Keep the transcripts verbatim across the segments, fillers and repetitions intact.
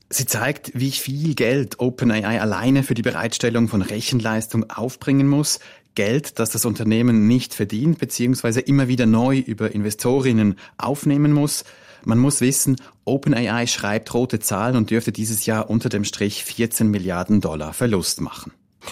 Sie zeigt, wie viel Geld OpenAI alleine für die Bereitstellung von Rechenleistung aufbringen muss. Geld, das das Unternehmen nicht verdient bzw. immer wieder neu über Investorinnen aufnehmen muss. Man muss wissen, OpenAI schreibt rote Zahlen und dürfte dieses Jahr unter dem Strich vierzehn Milliarden Dollar Verlust machen.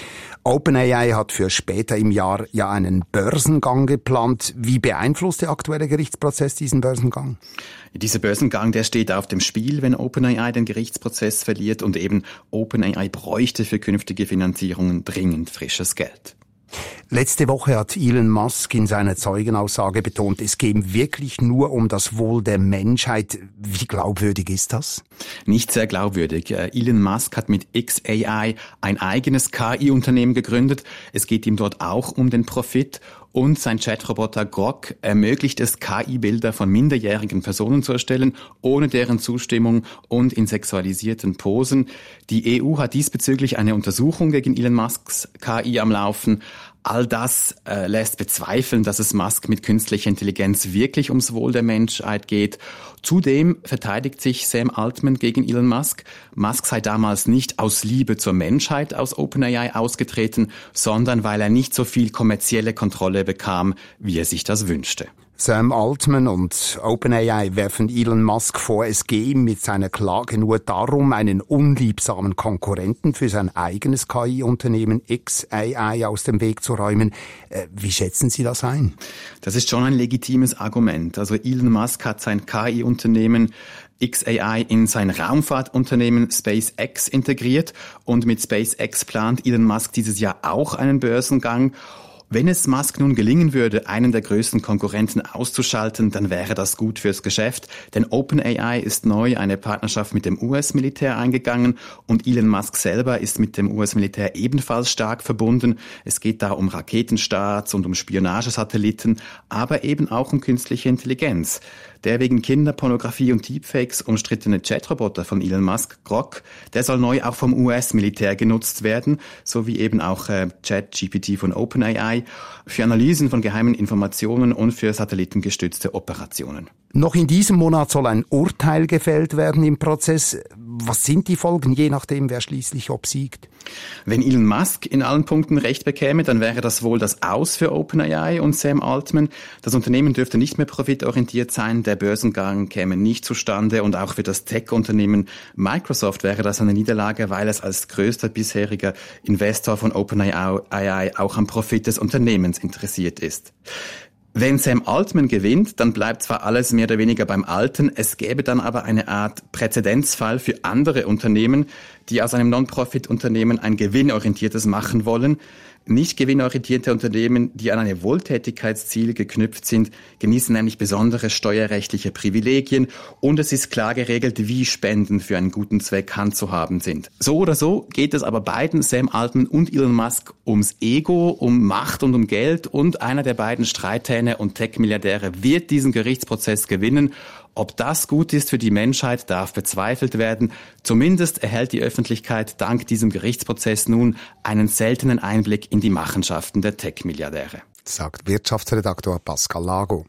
OpenAI hat für später im Jahr ja einen Börsengang geplant. Wie beeinflusst der aktuelle Gerichtsprozess diesen Börsengang? Dieser Börsengang, der steht auf dem Spiel, wenn OpenAI den Gerichtsprozess verliert, und eben OpenAI bräuchte für künftige Finanzierungen dringend frisches Geld. Letzte Woche hat Elon Musk in seiner Zeugenaussage betont, es gehe wirklich nur um das Wohl der Menschheit. Wie glaubwürdig ist das? Nicht sehr glaubwürdig. Elon Musk hat mit X A I ein eigenes K I-Unternehmen gegründet. Es geht ihm dort auch um den Profit. Und sein Chatroboter Grok ermöglicht es, K I-Bilder von minderjährigen Personen zu erstellen, ohne deren Zustimmung und in sexualisierten Posen. Die E U hat diesbezüglich eine Untersuchung gegen Elon Musks K I am Laufen. All das äh, lässt bezweifeln, dass es Musk mit künstlicher Intelligenz wirklich ums Wohl der Menschheit geht. Zudem verteidigt sich Sam Altman gegen Elon Musk. Musk sei damals nicht aus Liebe zur Menschheit aus OpenAI ausgetreten, sondern weil er nicht so viel kommerzielle Kontrolle bekam, wie er sich das wünschte. Sam Altman und OpenAI werfen Elon Musk vor, es gehe ihm mit seiner Klage nur darum, einen unliebsamen Konkurrenten für sein eigenes K I-Unternehmen X A I aus dem Weg zu räumen. Äh, wie schätzen Sie das ein? Das ist schon ein legitimes Argument. Also Elon Musk hat sein K I-Unternehmen X A I in sein Raumfahrtunternehmen SpaceX integriert, und mit SpaceX plant Elon Musk dieses Jahr auch einen Börsengang. Wenn es Musk nun gelingen würde, einen der größten Konkurrenten auszuschalten, dann wäre das gut fürs Geschäft, denn OpenAI ist neu eine Partnerschaft mit dem U S-Militär eingegangen und Elon Musk selber ist mit dem U S-Militär ebenfalls stark verbunden. Es geht da um Raketenstarts und um Spionagesatelliten, aber eben auch um künstliche Intelligenz. Der wegen Kinderpornografie und Deepfakes umstrittene Chatroboter von Elon Musk, Grok, der soll neu auch vom U S-Militär genutzt werden, sowie eben auch äh, ChatGPT von OpenAI für Analysen von geheimen Informationen und für satellitengestützte Operationen. Noch in diesem Monat soll ein Urteil gefällt werden im Prozess. Was sind die Folgen, je nachdem, wer schließlich obsiegt? Wenn Elon Musk in allen Punkten Recht bekäme, dann wäre das wohl das Aus für OpenAI und Sam Altman. Das Unternehmen dürfte nicht mehr profitorientiert sein, der Börsengang käme nicht zustande, und auch für das Tech-Unternehmen Microsoft wäre das eine Niederlage, weil es als größter bisheriger Investor von OpenAI auch am Profit des Unternehmens interessiert ist. Wenn Sam Altman gewinnt, dann bleibt zwar alles mehr oder weniger beim Alten, es gäbe dann aber eine Art Präzedenzfall für andere Unternehmen, die aus einem Non-Profit-Unternehmen ein gewinnorientiertes machen wollen. Nicht gewinnorientierte Unternehmen, die an eine Wohltätigkeitsziel geknüpft sind, genießen nämlich besondere steuerrechtliche Privilegien, und es ist klar geregelt, wie Spenden für einen guten Zweck handzuhaben sind. So oder so geht es aber beiden, Sam Altman und Elon Musk, ums Ego, um Macht und um Geld, und einer der beiden Streithähne und Tech-Milliardäre wird diesen Gerichtsprozess gewinnen. Ob das gut ist für die Menschheit, darf bezweifelt werden. Zumindest erhält die Öffentlichkeit dank diesem Gerichtsprozess nun einen seltenen Einblick in die Machenschaften der Tech-Milliardäre. Sagt Wirtschaftsredaktor Pascal Lago.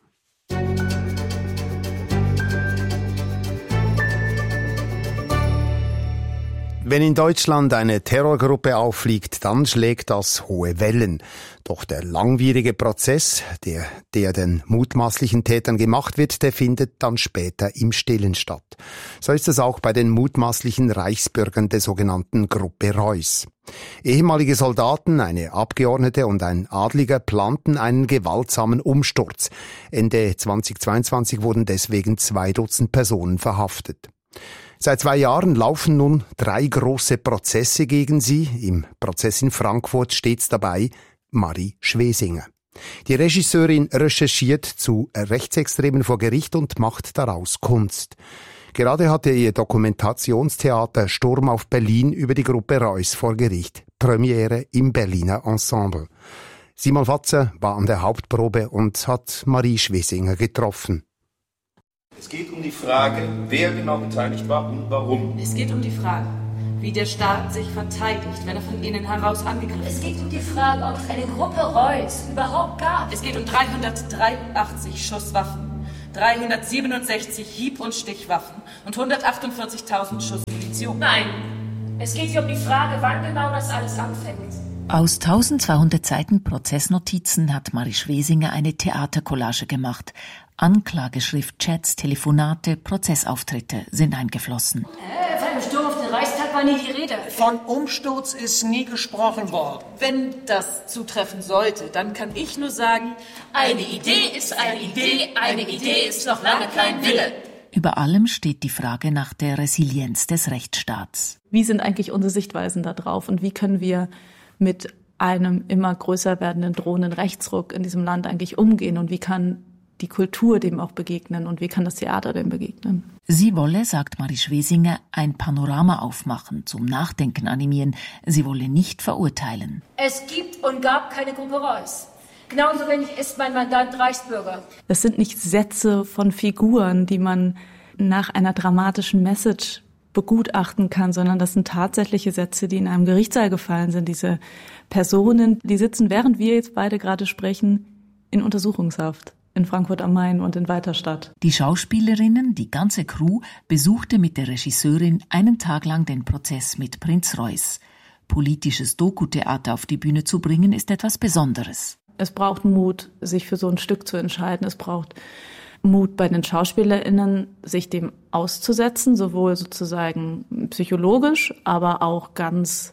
Wenn in Deutschland eine Terrorgruppe auffliegt, dann schlägt das hohe Wellen. Doch der langwierige Prozess, der, der den mutmaßlichen Tätern gemacht wird, der findet dann später im Stillen statt. So ist es auch bei den mutmaßlichen Reichsbürgern der sogenannten Gruppe Reuss. Ehemalige Soldaten, eine Abgeordnete und ein Adliger planten einen gewaltsamen Umsturz. Ende zweitausendzweiundzwanzig wurden deswegen zwei Dutzend Personen verhaftet. Seit zwei Jahren laufen nun drei große Prozesse gegen sie. Im Prozess in Frankfurt steht's dabei Marie Schwesinger. Die Regisseurin recherchiert zu Rechtsextremen vor Gericht und macht daraus Kunst. Gerade hatte ihr Dokumentationstheater Sturm auf Berlin über die Gruppe Reuss vor Gericht Premiere im Berliner Ensemble. Simon Fatzer war an der Hauptprobe und hat Marie Schwesinger getroffen. Es geht um die Frage, wer genau beteiligt war und warum. Es geht um die Frage, wie der Staat sich verteidigt, wenn er von innen heraus angegriffen wird. Es geht um die Frage, ob es eine Gruppe Reuss überhaupt gab. Es geht um dreihundertdreiundachtzig Schusswaffen, dreihundertsiebenundsechzig Hieb- und Stichwaffen und hundertachtundvierzigtausend Schuss Munition. Opposition. Nein, es geht hier um die Frage, wann genau das alles anfängt. Aus eintausendzweihundert Seiten Prozessnotizen hat Marie Schwesinger eine Theatercollage gemacht. Anklageschrift, Chats, Telefonate, Prozessauftritte sind eingeflossen. Äh, von dem Sturz im Reichstag war nie die Rede. Von Umsturz ist nie gesprochen worden. Wenn das zutreffen sollte, dann kann ich nur sagen, Eine Idee ist eine Idee, eine Idee ist noch lange kein Wille. Über allem steht die Frage nach der Resilienz des Rechtsstaats. Wie sind eigentlich unsere Sichtweisen da drauf und wie können wir mit einem immer größer werdenden drohenden Rechtsruck in diesem Land eigentlich umgehen und wie kann die Kultur dem auch begegnen und wie kann das Theater dem begegnen? Sie wolle, sagt Marie Schwesinger, ein Panorama aufmachen, zum Nachdenken animieren. Sie wolle nicht verurteilen. Es gibt und gab keine Gruppe Reuss. Genauso wenig ist mein Mandant Reichsbürger. Das sind nicht Sätze von Figuren, die man nach einer dramatischen Message begutachten kann, sondern das sind tatsächliche Sätze, die in einem Gerichtssaal gefallen sind. Diese Personen, die sitzen, während wir jetzt beide gerade sprechen, in Untersuchungshaft in Frankfurt am Main und in Weiterstadt. Die Schauspielerinnen, die ganze Crew, besuchte mit der Regisseurin einen Tag lang den Prozess mit Prinz Reuß. Politisches Doku-Theater auf die Bühne zu bringen, ist etwas Besonderes. Es braucht Mut, sich für so ein Stück zu entscheiden. Es braucht Mut bei den SchauspielerInnen, sich dem auszusetzen, sowohl sozusagen psychologisch, aber auch ganz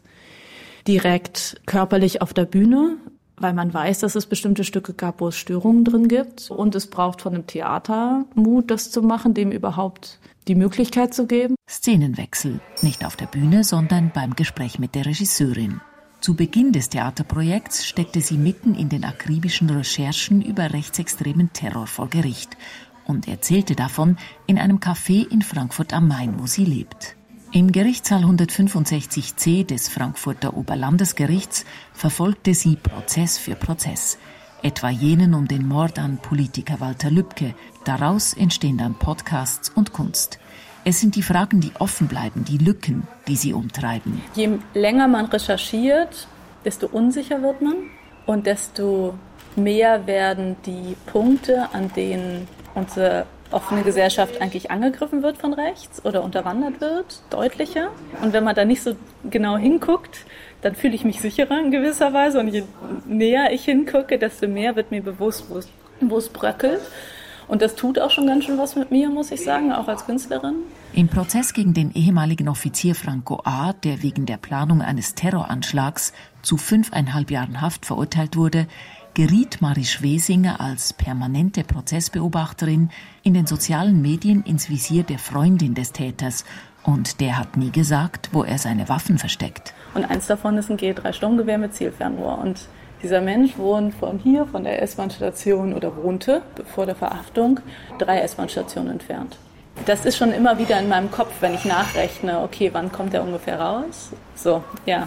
direkt körperlich auf der Bühne, weil man weiß, dass es bestimmte Stücke gab, wo es Störungen drin gibt. Und es braucht von einem Theater Mut, das zu machen, dem überhaupt die Möglichkeit zu geben. Szenenwechsel, nicht auf der Bühne, sondern beim Gespräch mit der Regisseurin. Zu Beginn des Theaterprojekts steckte sie mitten in den akribischen Recherchen über rechtsextremen Terror vor Gericht und erzählte davon in einem Café in Frankfurt am Main, wo sie lebt. Im Gerichtssaal hundertfünfundsechzig c des Frankfurter Oberlandesgerichts verfolgte sie Prozess für Prozess, etwa jenen um den Mord an Politiker Walter Lübcke. Daraus entstehen dann Podcasts und Kunst. Es sind die Fragen, die offen bleiben, die Lücken, die sie umtreiben. Je länger man recherchiert, desto unsicher wird man und desto mehr werden die Punkte, an denen unsere offene Gesellschaft eigentlich angegriffen wird von rechts oder unterwandert wird, deutlicher. Und wenn man da nicht so genau hinguckt, dann fühle ich mich sicherer in gewisser Weise. Und je näher ich hingucke, desto mehr wird mir bewusst, wo es, wo es bröckelt. Und das tut auch schon ganz schön was mit mir, muss ich sagen, auch als Künstlerin. Im Prozess gegen den ehemaligen Offizier Franco A., der wegen der Planung eines Terroranschlags zu fünfeinhalb Jahren Haft verurteilt wurde, geriet Marie Schwesinger als permanente Prozessbeobachterin in den sozialen Medien ins Visier der Freundin des Täters. Und der hat nie gesagt, wo er seine Waffen versteckt. Und eins davon ist ein G drei Sturmgewehr mit Zielfernrohr. Und dieser Mensch wohnt von hier, von der S-Bahn-Station oder wohnte vor der Verhaftung drei S-Bahn-Stationen entfernt. Das ist schon immer wieder in meinem Kopf, wenn ich nachrechne, okay, wann kommt er ungefähr raus? So, ja.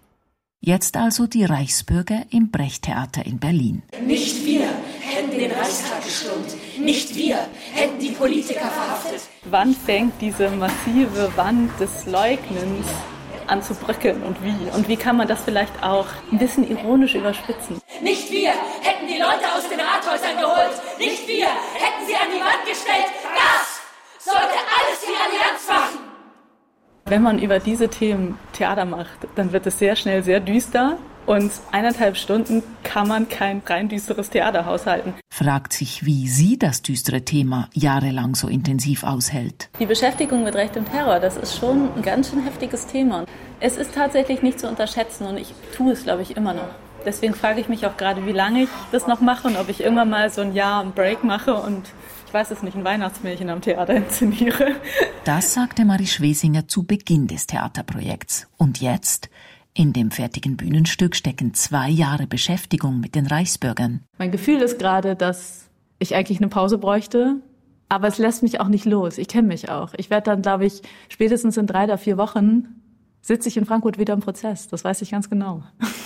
Jetzt also die Reichsbürger im Brecht-Theater in Berlin. Nicht wir hätten den Reichstag gestürmt. Nicht wir hätten die Politiker verhaftet. Wann fängt diese massive Wand des Leugnens an zu bröckeln und wie? Und wie kann man das vielleicht auch ein bisschen ironisch überspitzen? Nicht wir hätten die Leute aus den Rathäusern geholt. Nicht wir hätten sie an die Wand gestellt. Das sollte alles die Allianz machen. Wenn man über diese Themen Theater macht, dann wird es sehr schnell sehr düster und eineinhalb Stunden kann man kein rein düsteres Theater haushalten. Fragt sich, wie sie das düstere Thema jahrelang so intensiv aushält. Die Beschäftigung mit Recht und Terror, das ist schon ein ganz schön heftiges Thema. Es ist tatsächlich nicht zu unterschätzen und ich tue es, glaube ich, immer noch. Deswegen frage ich mich auch gerade, wie lange ich das noch mache und ob ich irgendwann mal so ein Jahr einen Break mache und ich weiß es nicht, ein Weihnachtsmärchen am Theater inszeniere. Das sagte Marie Schwesinger zu Beginn des Theaterprojekts. Und jetzt? In dem fertigen Bühnenstück stecken zwei Jahre Beschäftigung mit den Reichsbürgern. Mein Gefühl ist gerade, dass ich eigentlich eine Pause bräuchte, aber es lässt mich auch nicht los. Ich kenne mich auch. Ich werde dann, glaube ich, spätestens in drei oder vier Wochen sitze ich in Frankfurt wieder im Prozess. Das weiß ich ganz genau.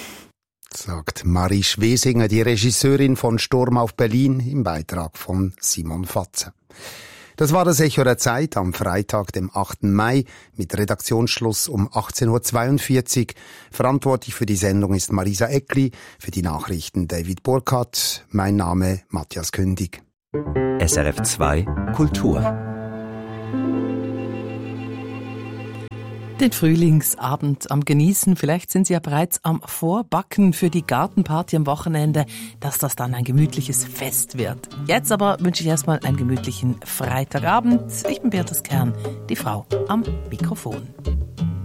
Sagt Marie Schwesinger, die Regisseurin von Sturm auf Berlin, im Beitrag von Simon Fatze. Das war das Echo der Zeit am Freitag, dem achten Mai, mit Redaktionsschluss um achtzehn Uhr zweiundvierzig. Verantwortlich für die Sendung ist Marisa Eckli, für die Nachrichten David Burkhardt. Mein Name Matthias Kündig. S R F zwei Kultur. Den Frühlingsabend am Genießen. Vielleicht sind Sie ja bereits am Vorbacken für die Gartenparty am Wochenende, dass das dann ein gemütliches Fest wird. Jetzt aber wünsche ich erstmal einen gemütlichen Freitagabend. Ich bin Beatrice Kern, die Frau am Mikrofon.